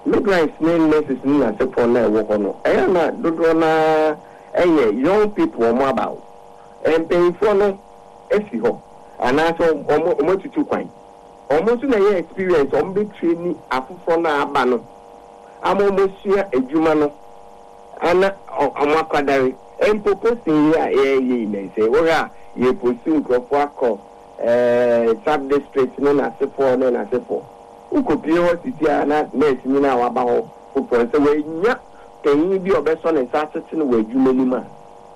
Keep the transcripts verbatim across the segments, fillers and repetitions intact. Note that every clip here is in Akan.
midwives name nurses in a for na work on. I am not do na young people more about and paying for no if you and I saw almost two coin. Almost in a year experience on big training for na bano. I'm almost here a Jumano and a Makadari and proposing here ye may say, oh yeah, you pursue Crofwaco, sub district known as a four known as a four. Who could be a city and not nursing now about who points away. Can you be your best son and certain way you many man?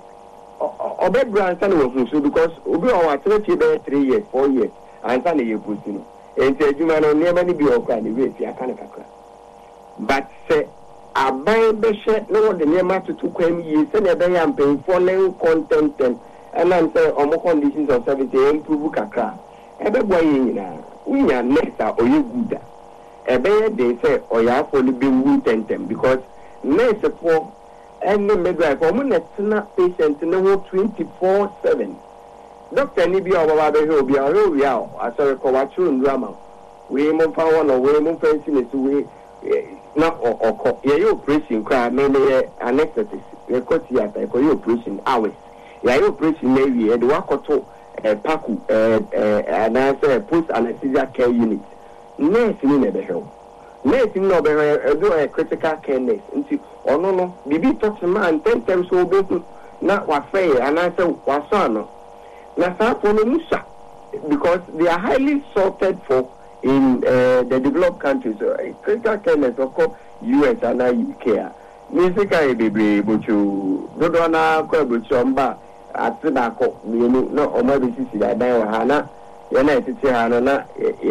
Or bed grandson was so because we are thirty three years, four years, and Sunday you put in. And said you man never be your kind of way, I can't. But say, I buy the shirt, no one the near matter to claim you, send a day and paying for new content and I'm saying on more conditions of service, they improve Kaka. Every boy, we are next or you good. A bear they say, or you have only been wood and because next for any midwife, or when patient in the whole twenty-four seven. Doctor Nibi or Baba Hill be a real real, as I recall a true drama. We move one or we move fencing is way. Not or your operation cry, maybe anesthetist. You got your operation hours. Your operation maybe at the Wakoto, a Paku, and I say post anesthesia care unit. Nursing in the hell. Nursing no do a critical care nurse. Or no, no, Bibi talks a man ten times so big, not what fair, and I say, Wasano. Nasa for Musa, because they are highly sorted for. In uh, the developed countries, uh, critical care nurse, of course, U S and U K. Music I be able to go down a quibble chamba at the back of me, no, or maybe see I die Hana, United Hana,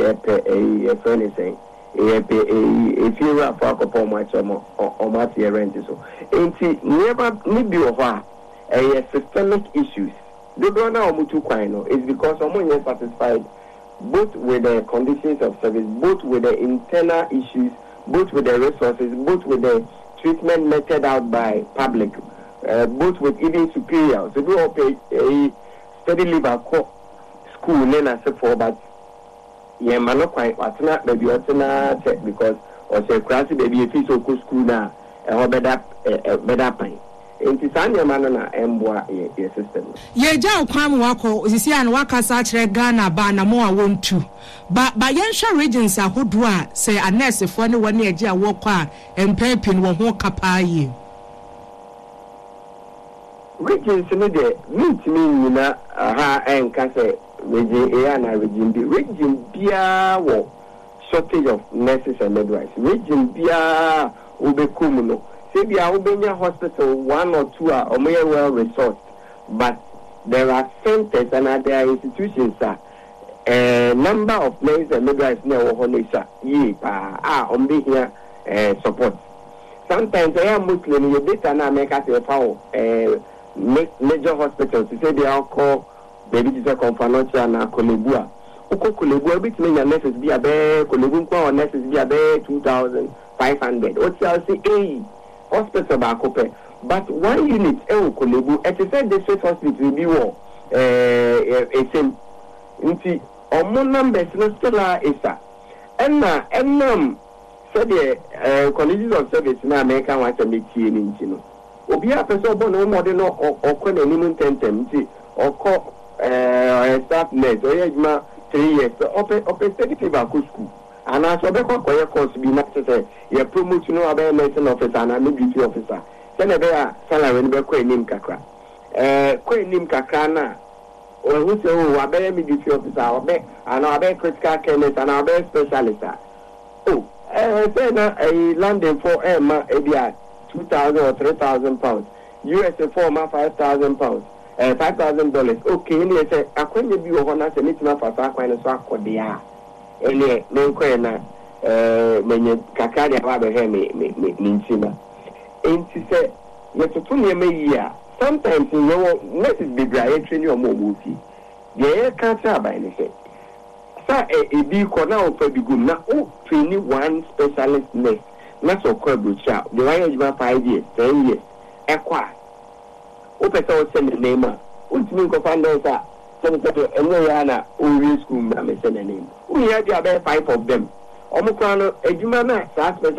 a friend saying, a few of our upon my chum or my rent. So, ain't never need be of her a systemic issues. The donor or mutu quino is because someone is satisfied. Both with the conditions of service, both with the internal issues, both with the resources, both with the treatment meted out by public, uh, both with even superiors. So we all pay a steady leave our school, then I say for, but yeah, man, not quite what's not maybe what's not check because or say classy baby if it's okay school now, a better, a better pain. Inti sanya manana embwa ye system ye ja kwam wako sisi an waka sa kire Ghana ba na mo a wontu ba ba yensha regions ahodo a say anese fo ne wone age a wo kwa empepin wo ho kapaye regions ne de mintimi nyina aha enka say region e na region bi region bia wo shortage of nurses and midwives region bia obekum no maybe I will be in hospital one or two are or more well resourced, but there are centers and there are institutions that a number of nurses and midwives now Honisha ye pa ah on be here support. Sometimes I am Muslim, you better not make us a foul major hospitals to say they are called baby Jesus Confanocha and Kolebua. Oko Kolebua bit me nurses be a bear, Kolebunqua or nurses be a bear two thousand five hundred. What shall say eh? Hospital bakope but one unit e Kolebu et said the state hospital be wo eh esem nti omo numbers no still are isa enna ennam said the colleges of service na America want to make tie ni nti no obi a person bo no mo de no okọ na nimu tentem nti okọ eh staff nurse o yejuma three years open open steady back school. And I saw the course be not to say, you promote no other medicine officer and a duty officer. Then a bear salary and be name Kakra. Eh, Queen name Kakana, or who say, oh, I bear me duty officer, or bear, and I bear critical chemist, and I bear specialist. Oh, I said a London for Emma, a two thousand or three thousand pounds. U S A for five thousand pounds. Uh, five thousand dollars. Okay, and he said, I couldn't be over us and it's not for Sakwan and Sakwa. Ele menko na eh menye kakari ababe he me me nchima enti se yetutu ne meyi a sometimes you know nurses be dry train your mom fi ye ka ta ba ni se sa e bi ko na o fa bi gum na o train one specialist nurse na so ko brocha the one age five years ten years e kwa o pese o send the name o timi ko find out sa so eno ya na o school na me send the name we had about five of them. Omukano, a Jumana,